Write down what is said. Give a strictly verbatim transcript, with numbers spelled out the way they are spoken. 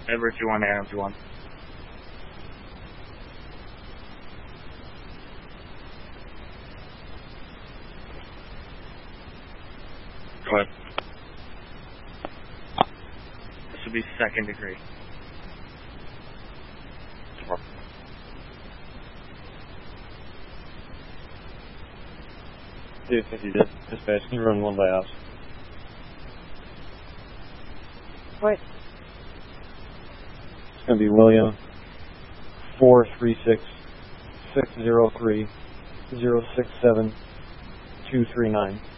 Edward two one, Aaron two one. Go ahead. This would be second degree. Dude, fifty did. Dispatch, can you run one by house? What? It's going to be William, four three six, six zero three, zero six seven, two three nine.